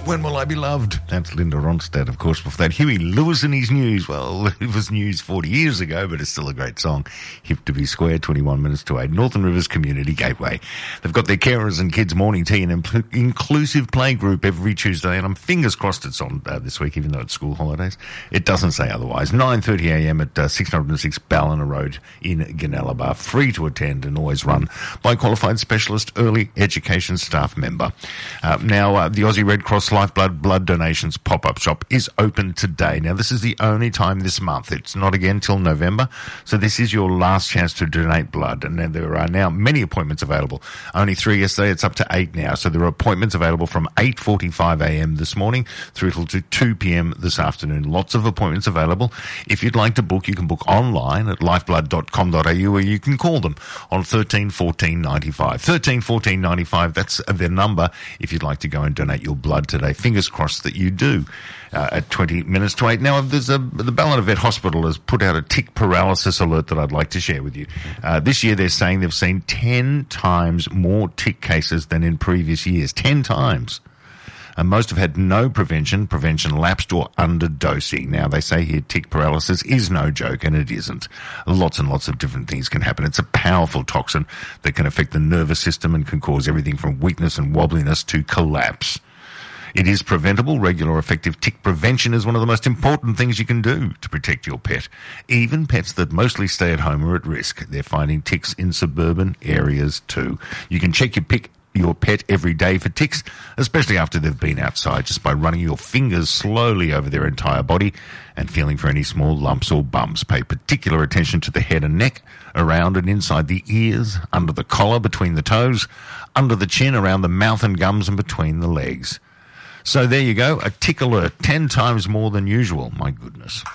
When Will I Be Loved? That's Linda Ronstadt, of course. Before that, Huey Lewis and his News. Well, it was news 40 years ago, but it's still a great song. Hip to be square, 21 minutes to 8. Northern Rivers Community Gateway. They've got their carers and kids morning tea and inclusive play group every Tuesday, and I'm fingers crossed it's on this week, even though it's school holidays. It doesn't say otherwise. 9:30am at 606 Ballina Road in Gunnellabar. Free to attend and always run by a qualified specialist early education staff member. Now, the Aussie Red Cross Lifeblood Blood Donations pop-up shop is open today. Now, this is the only time this month. It's not again till November, so this is your last chance to donate blood. And there are now many appointments available. Only 3 yesterday, it's up to 8 now. So there are appointments available from 8:45am this morning through till to 2pm this afternoon. Lots of appointments available. If you'd like to book, you can book online at lifeblood.com.au, or you can call them on 13 14 95. 13 14 95, that's their number if you'd like to go and donate your blood today. Fingers crossed that you do at 20 minutes to 8. Now, the Ballina Vet Hospital has put out a tick paralysis alert that I'd like to share with you. This year they're saying they've seen 10 times more tick cases than in previous years. 10 times. And most have had no prevention lapsed or underdosing. Now, they say here tick paralysis is no joke, and it isn't. Lots and lots of different things can happen. It's a powerful toxin that can affect the nervous system and can cause everything from weakness and wobbliness to collapse. It is preventable. Regular effective tick prevention is one of the most important things you can do to protect your pet. Even pets that mostly stay at home are at risk. They're finding ticks in suburban areas too. You can check your pet every day for ticks, especially after they've been outside, just by running your fingers slowly over their entire body and feeling for any small lumps or bumps. Pay particular attention to the head and neck, around and inside the ears, under the collar, between the toes, under the chin, around the mouth and gums, and between the legs. So there you go, a tick alert, 10 times more than usual. My goodness.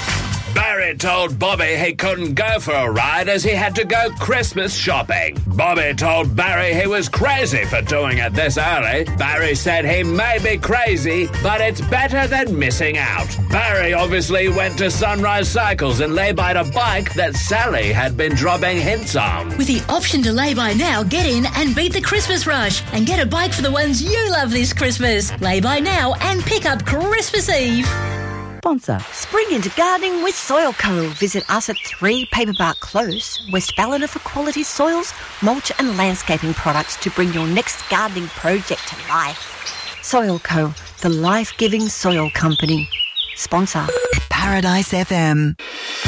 Barry told Bobby he couldn't go for a ride as he had to go Christmas shopping. Bobby told Barry he was crazy for doing it this early. Barry said he may be crazy, but it's better than missing out. Barry obviously went to Sunrise Cycles and lay-byed a bike that Sally had been dropping hints on. With the option to lay-by now, get in and beat the Christmas rush and get a bike for the ones you love this Christmas. Lay-by now and pick up Christmas Eve. Sponsor. Spring into gardening with Soil Co. Visit us at 3 Paperbark Close, West Ballina, for quality soils, mulch and landscaping products to bring your next gardening project to life. Soil Co, the life-giving soil company. Sponsor. Paradise FM.